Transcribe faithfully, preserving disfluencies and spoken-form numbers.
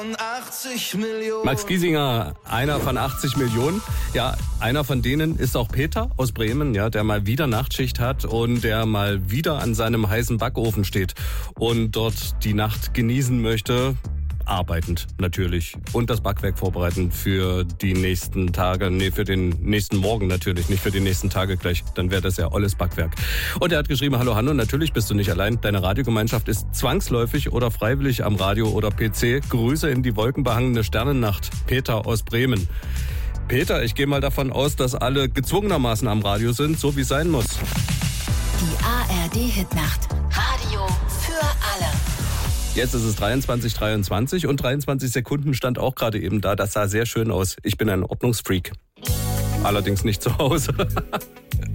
achtzig Millionen. Max Giesinger, einer von achtzig Millionen. Ja, einer von denen ist auch Peter aus Bremen, ja, der mal wieder Nachtschicht hat und der mal wieder an seinem heißen Backofen steht und dort die Nacht genießen möchte. Arbeitend natürlich. Und das Backwerk vorbereiten für die nächsten Tage. Nee, für den nächsten Morgen natürlich, nicht für die nächsten Tage gleich. Dann wäre das ja olles Backwerk. Und er hat geschrieben, hallo Hanno, natürlich bist du nicht allein. Deine Radiogemeinschaft ist zwangsläufig oder freiwillig am Radio oder P C. Grüße in die wolkenbehangene Sternennacht. Peter aus Bremen. Peter, ich gehe mal davon aus, dass alle gezwungenermaßen am Radio sind, so wie es sein muss. Die A R D-Hitnacht. Radio für alle. Jetzt ist es dreiundzwanzig Uhr dreiundzwanzig und dreiundzwanzig Sekunden stand auch gerade eben da. Das sah sehr schön aus. Ich bin ein Ordnungsfreak. Allerdings nicht zu Hause.